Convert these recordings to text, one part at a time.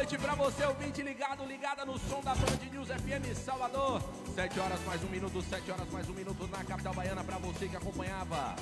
noite pra você, ouvinte ligado, ligada no som da Band News FM Salvador. 7 horas mais um minuto, 7 horas mais um minuto na capital baiana pra você que acompanhava.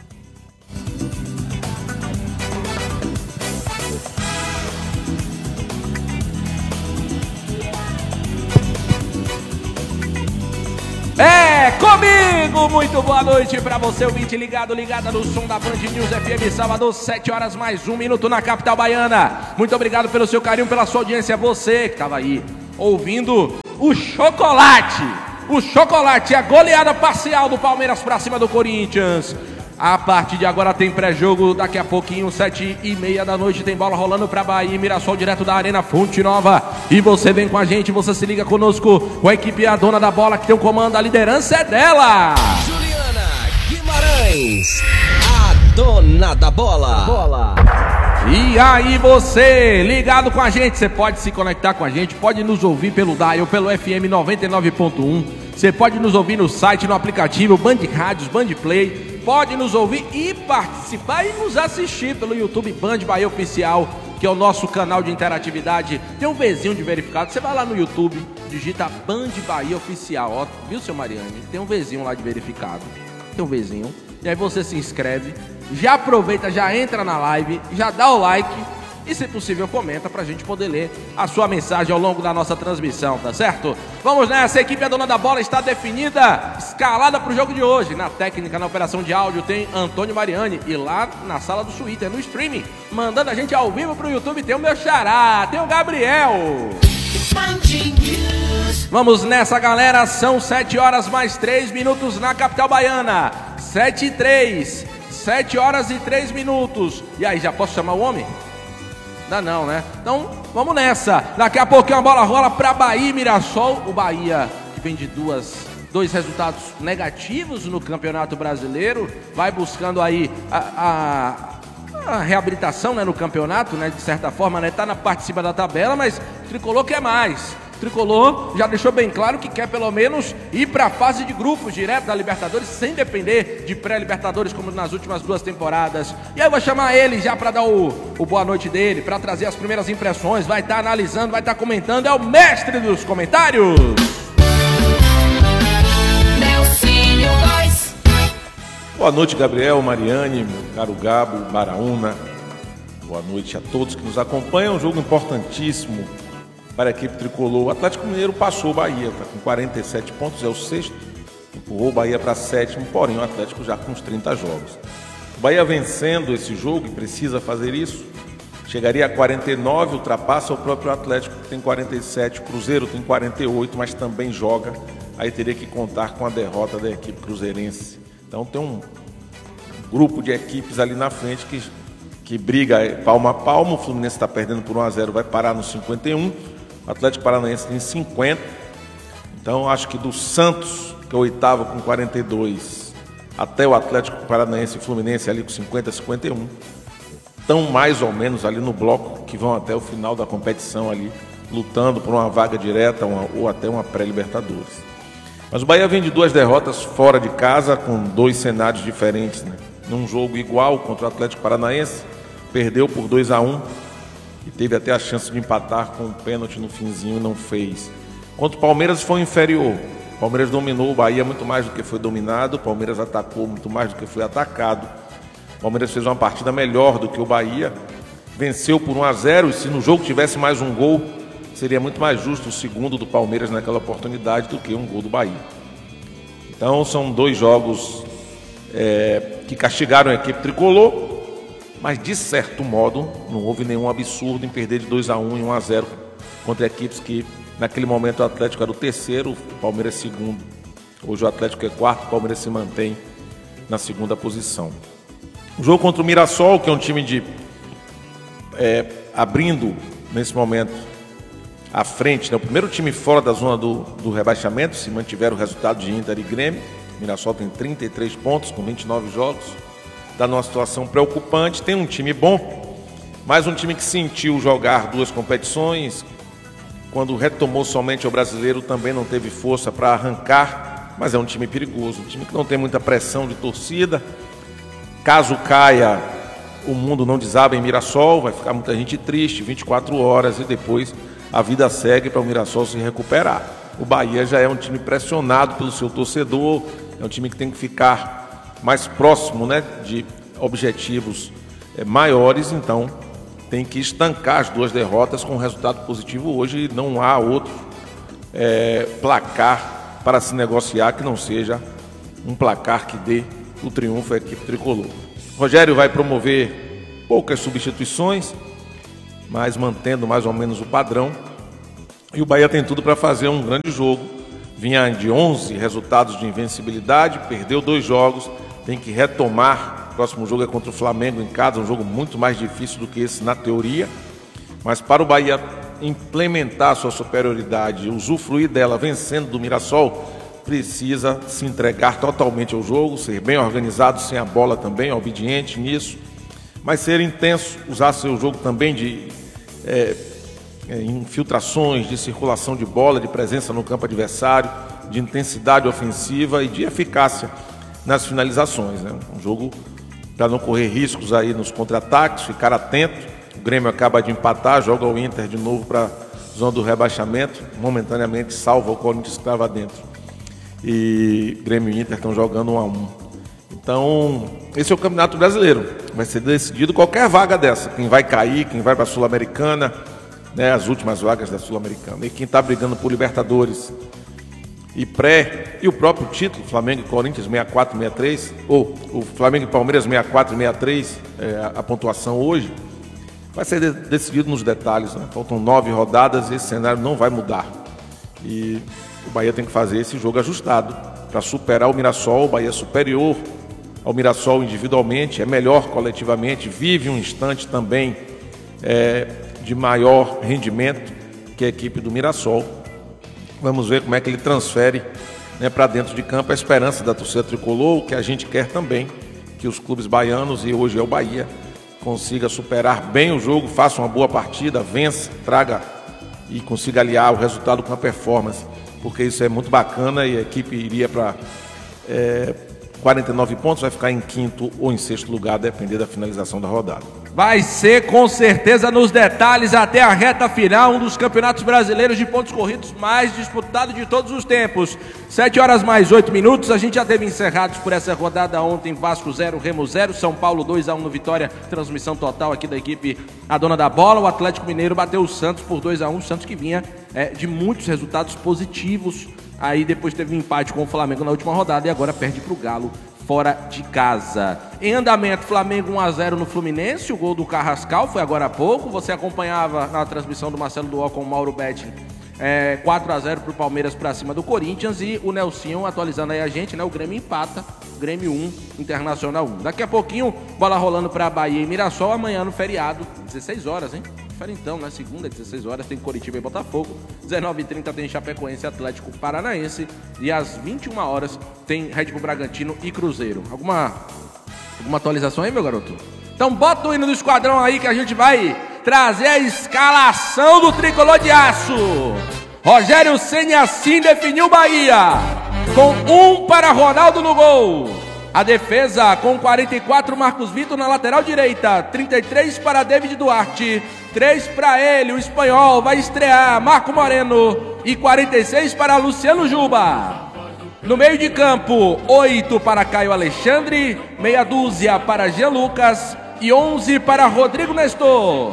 É comigo! Muito boa noite pra você, ouvinte ligado, ligada no som da Band News FM Salvador. 7 horas mais um minuto na capital baiana. Muito obrigado pelo seu carinho, pela sua audiência. Você que tava aí ouvindo o chocolate, a goleada parcial do Palmeiras pra cima do Corinthians. A partir de agora tem pré-jogo, daqui a pouquinho, 7h30 da noite, tem bola rolando pra Bahia e Mirassol, direto da Arena Fonte Nova. E você vem com a gente, você se liga conosco, com a equipe, a dona da bola, que tem o comando, a liderança é dela. Juliana Guimarães, a dona da bola. E aí você, ligado com a gente, você pode se conectar com a gente, pode nos ouvir pelo dial, pelo FM 99.1, você pode nos ouvir no site, no aplicativo, Band Rádios, Band Play. Pode nos ouvir e participar e nos assistir pelo YouTube Band Bahia Oficial, que é o nosso canal de interatividade. Tem um Vzinho de verificado. Você vai lá no YouTube, digita Band Bahia Oficial. Ó, viu, seu Mariane? Tem um Vzinho lá de verificado. Tem um Vzinho. E aí você se inscreve, já aproveita, já entra na live, já dá o like e, se possível, comenta pra gente poder ler a sua mensagem ao longo da nossa transmissão, tá certo? Vamos nessa, a equipe, a dona da bola, está definida, escalada pro jogo de hoje. Na técnica, na operação de áudio, tem Antônio Mariani. E lá na sala do Twitter, no streaming, mandando a gente ao vivo pro YouTube, tem o meu xará, tem o Gabriel. Vamos nessa, galera, são 7 horas mais 3 minutos na capital baiana. 7h03, 7 horas e 3 minutos. E aí, já posso chamar o homem? Ainda não, né? Então, vamos nessa. Daqui a pouquinho a bola rola para Bahia e Mirassol. O Bahia, que vem de dois resultados negativos no Campeonato Brasileiro, vai buscando aí a reabilitação, né, no campeonato, né, de certa forma, né, tá na parte de cima da tabela, mas o Tricolor quer mais. O Tricolor já deixou bem claro que quer pelo menos ir para a fase de grupos direto da Libertadores, sem depender de pré-Libertadores como nas últimas 2 temporadas. E aí eu vou chamar ele já para dar o boa noite dele, para trazer as primeiras impressões, vai estar analisando, vai estar comentando, é o mestre dos comentários. Boa noite, Gabriel, Mariane, meu caro Gabo, Baraúna. Boa noite a todos que nos acompanham. Um jogo importantíssimo para a equipe tricolor. O Atlético Mineiro passou o Bahia, está com 47 pontos, é o 6º, empurrou o Bahia para 7º, porém o Atlético já com uns 30 jogos. O Bahia vencendo esse jogo, e precisa fazer isso, chegaria a 49, ultrapassa o próprio Atlético, que tem 47, o Cruzeiro tem 48, mas também joga, aí teria que contar com a derrota da equipe cruzeirense. Então tem um grupo de equipes ali na frente que briga palmo a palmo. O Fluminense está perdendo por 1-0, vai parar no 51, o Atlético Paranaense tem 50, então acho que do Santos, que é o 8º com 42, até o Atlético Paranaense e Fluminense ali com 50, 51, estão mais ou menos ali no bloco que vão até o final da competição ali, lutando por uma vaga direta ou até uma pré-Libertadores. Mas o Bahia vem de 2 derrotas fora de casa, com 2 cenários diferentes, né? Num jogo igual contra o Atlético Paranaense, perdeu por 2-1 e teve até a chance de empatar com um pênalti no finzinho e não fez. Contra o Palmeiras foi inferior. O Palmeiras dominou o Bahia muito mais do que foi dominado, o Palmeiras atacou muito mais do que foi atacado. O Palmeiras fez uma partida melhor do que o Bahia, venceu por 1-0, e se no jogo tivesse mais um gol, seria muito mais justo o segundo do Palmeiras naquela oportunidade do que um gol do Bahia. Então são 2 jogos que castigaram a equipe tricolor, mas de certo modo não houve nenhum absurdo em perder de 2-1 e 1-0 contra equipes que naquele momento o Atlético era o 3º, o Palmeiras 2º. Hoje o Atlético é 4º, o Palmeiras se mantém na 2ª posição. O jogo contra o Mirassol, que é um time abrindo nesse momento à frente, né? O primeiro time fora da zona do rebaixamento, se mantiver o resultado de Inter e Grêmio. O Mirassol tem 33 pontos com 29 jogos, está numa situação preocupante. Tem um time bom, mas um time que sentiu jogar 2 competições, quando retomou somente o brasileiro também não teve força para arrancar, mas é um time perigoso, um time que não tem muita pressão de torcida. Caso caia, o mundo não desaba em Mirassol, vai ficar muita gente triste, 24 horas, e depois a vida segue para o Mirassol se recuperar. O Bahia já é um time pressionado pelo seu torcedor, é um time que tem que ficar mais próximo, né, de objetivos maiores, então tem que estancar as 2 derrotas com um resultado positivo hoje. Não há outro placar para se negociar que não seja um placar que dê o triunfo à equipe tricolor. Rogério vai promover poucas substituições, mas mantendo mais ou menos o padrão. E o Bahia tem tudo para fazer um grande jogo. Vinha de 11 resultados de invencibilidade, perdeu 2 jogos, tem que retomar. O próximo jogo é contra o Flamengo em casa, um jogo muito mais difícil do que esse na teoria. Mas para o Bahia implementar a sua superioridade, usufruir dela vencendo do Mirassol, precisa se entregar totalmente ao jogo, ser bem organizado, sem a bola também, obediente nisso, mas ser intenso, usar seu jogo também de infiltrações, de circulação de bola, de presença no campo adversário, de intensidade ofensiva e de eficácia nas finalizações, né? Um jogo para não correr riscos aí nos contra-ataques, ficar atento. O Grêmio acaba de empatar, joga o Inter de novo para a zona do rebaixamento, momentaneamente salva o Corinthians que estava dentro. E Grêmio e Inter estão jogando 1-1. Então, esse é o Campeonato Brasileiro. Vai ser decidido qualquer vaga dessa. Quem vai cair, quem vai para a Sul-Americana, né, as últimas vagas da Sul-Americana. E quem está brigando por Libertadores e o próprio título, Flamengo e Corinthians 64 e 63, ou o Flamengo e Palmeiras 64 e 63, a pontuação hoje, vai ser decidido nos detalhes, né? Faltam 9 rodadas e esse cenário não vai mudar. E o Bahia tem que fazer esse jogo ajustado para superar o Mirassol. O Bahia é superior ao Mirassol individualmente, é melhor coletivamente, vive um instante também de maior rendimento que a equipe do Mirassol. Vamos ver como é que ele transfere, né, para dentro de campo a esperança da torcida tricolor, o que a gente quer também, que os clubes baianos, e hoje é o Bahia, consiga superar bem o jogo, faça uma boa partida, vença, traga e consiga aliar o resultado com a performance, porque isso é muito bacana e a equipe iria para 49 pontos, vai ficar em 5º ou em 6º lugar, a depender da finalização da rodada. Vai ser com certeza nos detalhes até a reta final, um dos campeonatos brasileiros de pontos corridos mais disputado de todos os tempos. 7 horas mais 8 minutos, a gente já teve encerrados por essa rodada ontem. Vasco 0, Remo 0, São Paulo 2-1 no Vitória, transmissão total aqui da equipe A Dona da Bola. O Atlético Mineiro bateu o Santos por 2-1, o Santos que vinha de muitos resultados positivos. Aí depois teve um empate com o Flamengo na última rodada e agora perde para o Galo fora de casa. Em andamento, Flamengo 1-0 no Fluminense, o gol do Carrascal foi agora há pouco. Você acompanhava na transmissão do Marcelo Duó com o Mauro Betting, 4-0 para o Palmeiras para cima do Corinthians. E o Nelsinho atualizando aí a gente, né? O Grêmio empata, Grêmio 1, Internacional 1. Daqui a pouquinho, bola rolando para Bahia e Mirassol, amanhã no feriado, 16 horas, hein? Então, na segunda, 16 horas, tem Coritiba e Botafogo. 19h30 tem Chapecoense e Atlético Paranaense. E às 21 horas tem Red Bull Bragantino e Cruzeiro. Alguma atualização aí, meu garoto? Então bota o hino do esquadrão aí que a gente vai trazer a escalação do Tricolor de Aço. Rogério Ceni assim definiu o Bahia, com 1 para Ronaldo no gol. A defesa com 44, Marcos Vitor na lateral direita, 33 para David Duarte, 3 para ele, o espanhol, vai estrear Marco Moreno, e 46 para Luciano Juba. No meio de campo, 8 para Caio Alexandre, meia dúzia para Jean Lucas e 11 para Rodrigo Nestor.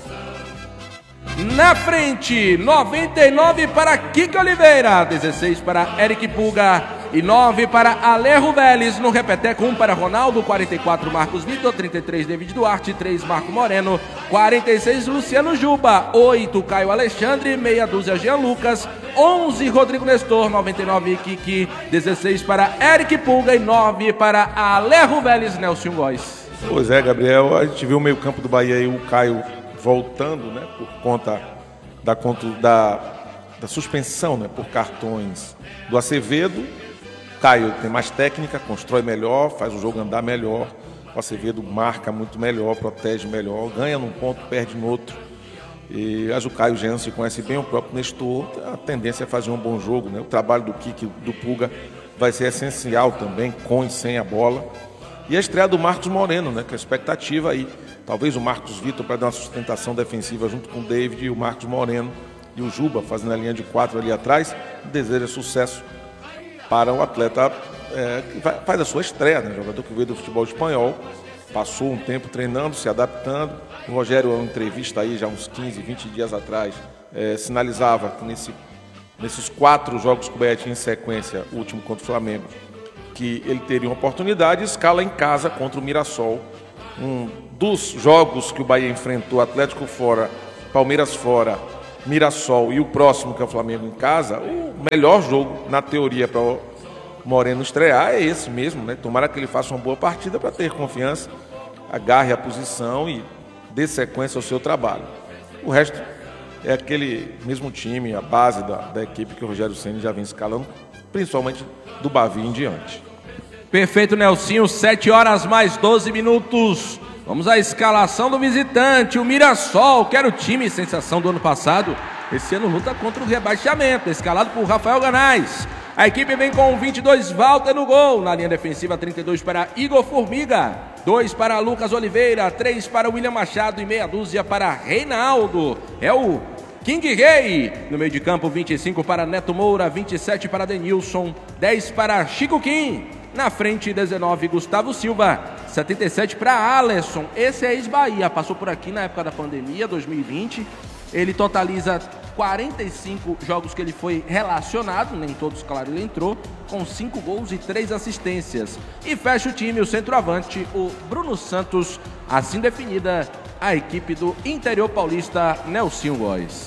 Na frente, 99 para Kike Oliveira, 16 para Eric Puga e 9 para Alejo Vélez. No repeteco, 1 para Ronaldo, 44 Marcos Vitor, 33 David Duarte, 3 Marco Moreno, 46 Luciano Juba, 8 Caio Alexandre, meia dúzia Jean Lucas, 11 Rodrigo Nestor, 99 Kike, 16 para Eric Puga e 9 para Alejo Vélez. Nelson Góes. Pois é, Gabriel, a gente viu o meio campo do Bahia e o Caio voltando, né, por conta da suspensão, né, por cartões do Acevedo. Caio tem mais técnica, constrói melhor, faz o jogo andar melhor. O Acevedo marca muito melhor, protege melhor, ganha num ponto, perde no outro. Mas o Caio Jansen conhece bem o próprio Nestor, a tendência é fazer um bom jogo, né? O trabalho do Kike, do Puga, vai ser essencial também, com e sem a bola. E a estreia do Marcos Moreno, né, que é a expectativa aí Talvez o Marcos Vitor para dar uma sustentação defensiva junto com o David e o Marcos Moreno e o Juba fazendo a linha de 4 ali atrás. Deseja sucesso para o atleta que faz a sua estreia, né? Jogador que veio do futebol espanhol, passou um tempo treinando, se adaptando. O Rogério, em uma entrevista aí já uns 15, 20 dias atrás, sinalizava que nesses 4 jogos que o Bahia tinha em sequência, o último contra o Flamengo, que ele teria uma oportunidade, escala em casa contra o Mirassol. Um dos jogos que o Bahia enfrentou, Atlético fora, Palmeiras fora, Mirassol e o próximo, que é o Flamengo em casa, o melhor jogo, na teoria, para o Moreno estrear é esse mesmo, né? Tomara que ele faça uma boa partida para ter confiança, agarre a posição e dê sequência ao seu trabalho. O resto é aquele mesmo time, a base da equipe que o Rogério Ceni já vem escalando, principalmente do Bavi em diante. Perfeito, Nelsinho, 7 horas mais 12 minutos. Vamos à escalação do visitante, o Mirassol, que era o time sensação do ano passado. Esse ano luta contra o rebaixamento, escalado por Rafael Ganais. A equipe vem com 22, Walter no gol. Na linha defensiva, 32 para Igor Formiga, 2 para Lucas Oliveira, 3 para William Machado e meia dúzia para Reinaldo. É o King Rei. No meio de campo, 25 para Neto Moura, 27 para Denilson, 10 para Chico Kim. Na frente, 19, Gustavo Silva, 77 para Alisson. Esse é ex-Bahia, passou por aqui na época da pandemia, 2020. Ele totaliza 45 jogos que ele foi relacionado, nem todos, claro, ele entrou, com 5 gols e 3 assistências. E fecha o time, o centroavante, o Bruno Santos, assim definida a equipe do Interior Paulista, Nelsinho Góes.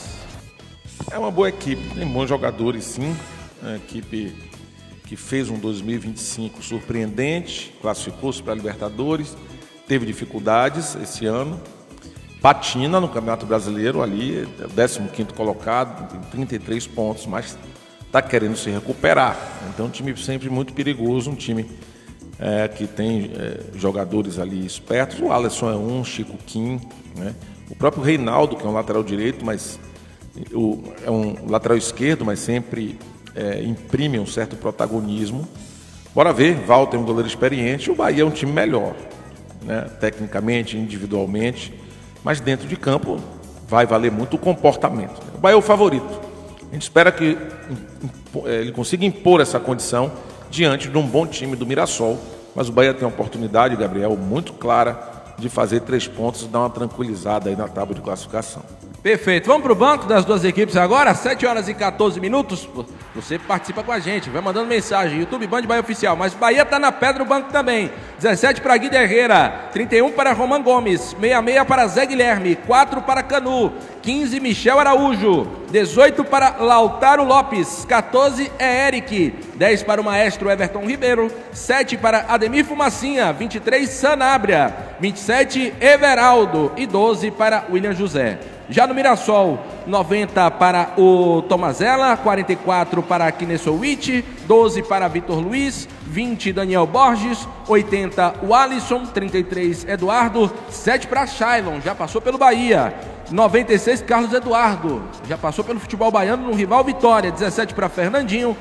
É uma boa equipe, tem bons jogadores sim, a equipe que fez um 2025 surpreendente, classificou-se para a Libertadores, teve dificuldades esse ano, patina no Campeonato Brasileiro ali, é o 15º colocado, tem 33 pontos, mas está querendo se recuperar. Então um time sempre muito perigoso, um time que tem jogadores ali espertos, o Alisson é um, Chico Kim, né? O próprio Reinaldo, que é um lateral direito, mas é um lateral esquerdo, mas sempre imprime um certo protagonismo. Bora ver, Walter é um goleiro experiente, o Bahia é um time melhor, né? Tecnicamente, individualmente, mas dentro de campo vai valer muito o comportamento. O Bahia é o favorito. A gente espera que ele consiga impor essa condição diante de um bom time do Mirassol, mas o Bahia tem uma oportunidade, Gabriel, muito clara de fazer 3 pontos e dar uma tranquilizada aí na tábua de classificação. Perfeito, vamos para o banco das duas equipes agora, 7 horas e 14 minutos. Você participa com a gente, vai mandando mensagem, YouTube Band Bahia Oficial, mas Bahia está na pedra do banco também. 17 para Guido Herrera, 31 para Roman Gomes, 66 para Zé Guilherme, 4 para Canu, 15 Michel Araújo, 18 para Lautaro Lopes, 14 é Eric, 10 para o maestro Everton Ribeiro, 7 para Ademir Fumacinha, 23 Sanabria, 27 Everaldo e 12 para William José. Já no Mirassol, 90 para o Tomazella, 44 para Kinesowicz, 12 para Vitor Luiz, 20 Daniel Borges, 80 o Alisson, 33 Eduardo, 7 para Shailon, já passou pelo Bahia, 96 Carlos Eduardo, já passou pelo futebol baiano no rival Vitória, 17 para Fernandinho,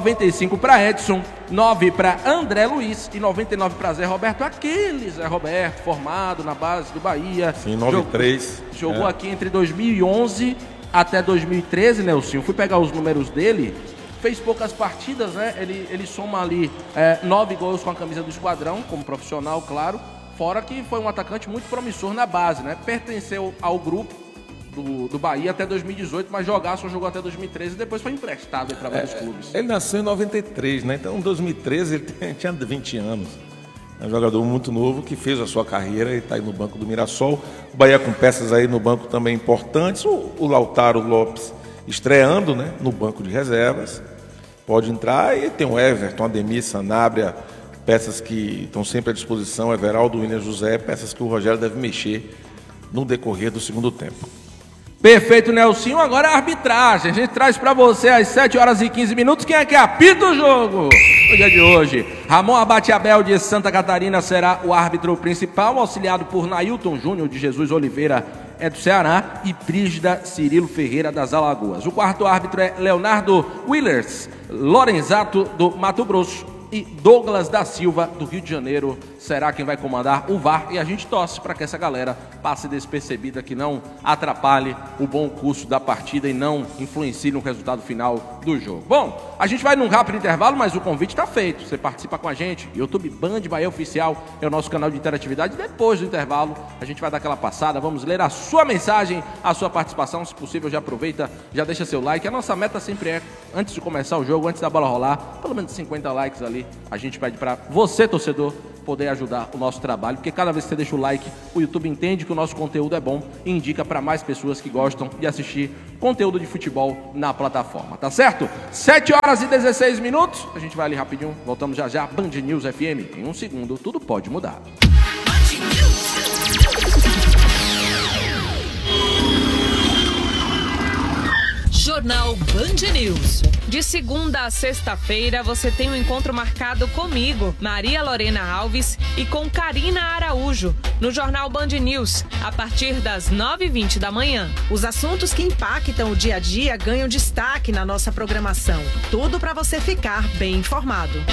95 para Edson, 9 para André Luiz e 99 para Zé Roberto, aquele Zé Roberto formado na base do Bahia. Sim, 93. Jogou aqui entre 2011 até 2013, Nelsinho. Fui pegar os números dele, fez poucas partidas, né? Ele soma ali 9 gols com a camisa do Esquadrão, como profissional, claro. Fora que foi um atacante muito promissor na base, né? Pertenceu ao grupo do Bahia até 2018, mas só jogou até 2013 e depois foi emprestado para vários clubes. Ele nasceu em 93, né? Então em 2013 ele tinha 20 anos. É um jogador muito novo que fez a sua carreira e está aí no banco do Mirassol. O Bahia com peças aí no banco também importantes. O Lautaro Lopes estreando, né, no banco de reservas. Pode entrar e tem o Everton, Ademir, Sanabria, peças que estão sempre à disposição. Everaldo, William José, peças que o Rogério deve mexer no decorrer do segundo tempo. Perfeito, Nelsinho. Agora a arbitragem. A gente traz para você às 7 horas e 15 minutos quem é que apita o jogo no dia de hoje. Ramon Abate Abel de Santa Catarina será o árbitro principal, auxiliado por Nailton Júnior de Jesus Oliveira do Ceará e Brígida Cirilo Ferreira das Alagoas. O quarto árbitro é Leonardo Willers Lorenzato do Mato Grosso e Douglas da Silva do Rio de Janeiro será quem vai comandar o VAR e a gente torce para que essa galera passe despercebida, que não atrapalhe o bom curso da partida e não influencie no resultado final do jogo. Bom, a gente vai num rápido intervalo, mas o convite está feito. Você participa com a gente. YouTube Band Bahia Oficial é o nosso canal de interatividade. Depois do intervalo, a gente vai dar aquela passada. Vamos ler a sua mensagem, a sua participação. Se possível, já aproveita, já deixa seu like. A nossa meta sempre é, antes de começar o jogo, antes da bola rolar, pelo menos 50 likes ali. A gente pede para você, torcedor, poder ajudar o nosso trabalho, porque cada vez que você deixa o like, o YouTube entende que o nosso conteúdo é bom e indica para mais pessoas que gostam de assistir conteúdo de futebol na plataforma, tá certo? 7h16, a gente vai ali rapidinho, voltamos já já. Band News FM, em um segundo, tudo pode mudar. Jornal Band News. De segunda a sexta-feira, você tem um encontro marcado comigo, Maria Lorena Alves, e com Karina Araújo, no Jornal Band News, a partir das 9h20 da manhã. Os assuntos que impactam o dia a dia ganham destaque na nossa programação. Tudo para você ficar bem informado.